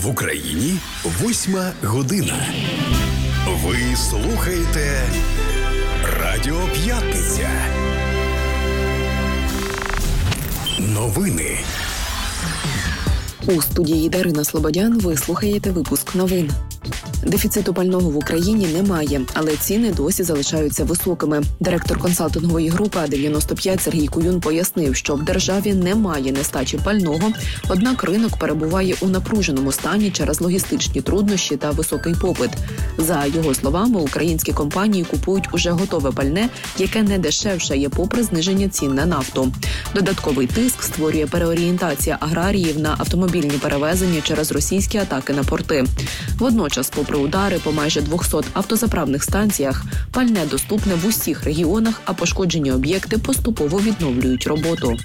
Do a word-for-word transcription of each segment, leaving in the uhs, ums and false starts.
В Україні восьма година. Ви слухаєте Радіо П'ятниця. Новини. У студії Дарина Слободян ви слухаєте випуск новин. Дефіциту пального в Україні немає, але ціни досі залишаються високими. Директор консалтингової групи А дев'яносто п'ять Сергій Куюн пояснив, що в державі немає нестачі пального, однак ринок перебуває у напруженому стані через логістичні труднощі та високий попит. За його словами, українські компанії купують уже готове пальне, яке не дешевшає попри зниження цін на нафту. Додатковий тиск створює переорієнтація аграріїв на автомобільні перевезення через російські атаки на порти. Водночас, попри удари по майже двохсот автозаправних станціях, пальне доступне в усіх регіонах, а пошкоджені об'єкти поступово відновлюють роботу.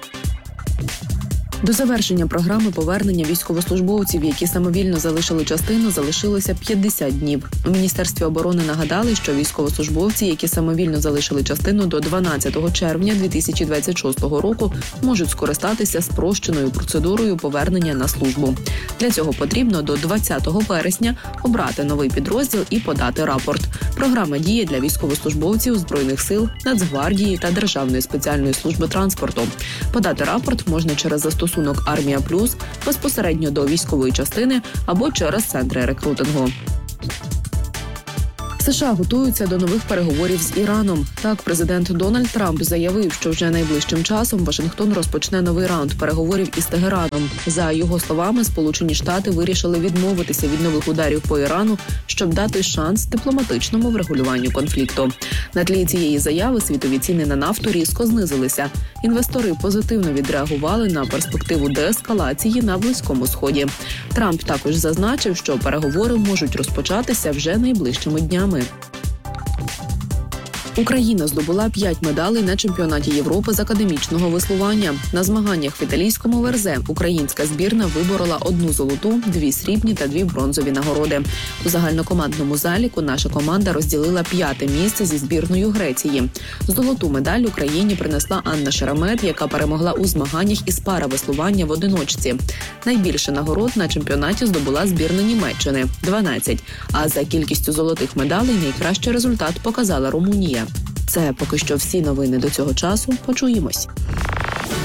До завершення програми повернення військовослужбовців, які самовільно залишили частину, залишилося п'ятдесят днів. У Міністерстві оборони нагадали, що військовослужбовці, які самовільно залишили частину до дванадцятого червня дві тисячі двадцять шостого року, можуть скористатися спрощеною процедурою повернення на службу. Для цього потрібно до двадцятого вересня обрати новий підрозділ і подати рапорт. Програма діє для військовослужбовців Збройних сил, Нацгвардії та Державної спеціальної служби транспорту. Подати рапорт можна через застосунок «Армія Плюс», безпосередньо до військової частини або через центри рекрутингу. США готуються до нових переговорів з Іраном. Так, президент Дональд Трамп заявив, що вже найближчим часом Вашингтон розпочне новий раунд переговорів із Тегераном. За його словами, Сполучені Штати вирішили відмовитися від нових ударів по Ірану, щоб дати шанс дипломатичному врегулюванню конфлікту. На тлі цієї заяви світові ціни на нафту різко знизилися. Інвестори позитивно відреагували на перспективу деескалації на Близькому Сході. Трамп також зазначив, що переговори можуть розпочатися вже найближчими днями. Україна здобула п'ять медалей на чемпіонаті Європи з академічного веслування. На змаганнях в італійському Верзе українська збірна виборола одну золоту, дві срібні та дві бронзові нагороди. У загальнокомандному заліку наша команда розділила п'яте місце зі збірною Греції. Золоту медаль Україні принесла Анна Шеремет, яка перемогла у змаганнях із паравеслування в одиночці. Найбільше нагород на чемпіонаті здобула збірна Німеччини – дванадцять. А за кількістю золотих медалей найкращий результат показала Румунія. Це поки що всі новини до цього часу. Почуємось.